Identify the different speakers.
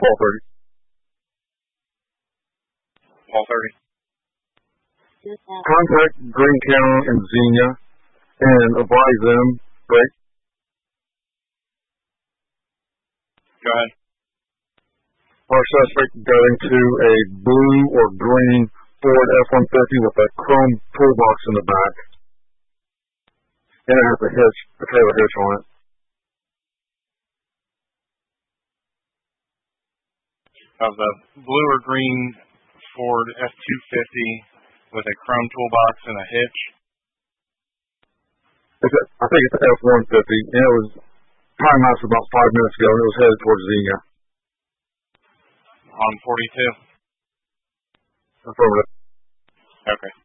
Speaker 1: Paul 30.
Speaker 2: Paul 30.
Speaker 1: Contact Greentown and Xenia and advise them, right?
Speaker 2: Go ahead.
Speaker 1: Our suspect got into a blue or green Ford F-150 with a chrome toolbox in the back. And it has a trailer hitch on it.
Speaker 2: Of the blue or green Ford F-250 with a chrome toolbox and a hitch.
Speaker 1: I think it's an F-150, and it was time lapse about 5 minutes ago, and it was headed towards Xenia.
Speaker 2: On 42?
Speaker 1: Affirmative.
Speaker 2: Okay.